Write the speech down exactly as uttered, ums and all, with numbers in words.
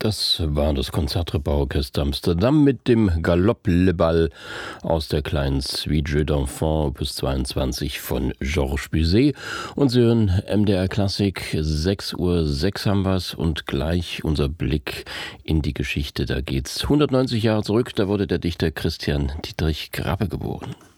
Das war das Concertgebouworchester Amsterdam mit dem Galopp Le Bal aus der kleinen Suite Jeux d'Enfant Opus zweiundzwanzig von Georges Bizet. Und Sie hören M D R Klassik, sechs Uhr sechs haben wir's und gleich unser Blick in die Geschichte. Da geht's hundertneunzig Jahre zurück, da wurde der Dichter Christian Dietrich Grabbe geboren.